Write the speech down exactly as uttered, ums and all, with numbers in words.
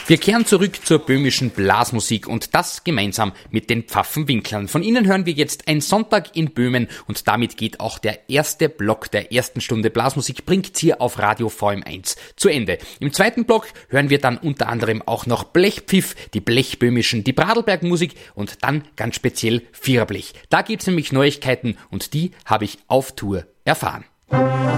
Wir kehren zurück zur böhmischen Blasmusik und das gemeinsam mit den Pfaffenwinklern. Von ihnen hören wir jetzt Ein Sonntag in Böhmen und damit geht auch der erste Block der ersten Stunde Blasmusik Bringt's hier auf Radio V M eins zu Ende. Im zweiten Block hören wir dann unter anderem auch noch Blechpfiff, die blechböhmischen, die Bradelbergmusik und dann ganz speziell Viererblech. Da gibt's nämlich Neuigkeiten und die habe ich auf Tour erfahren.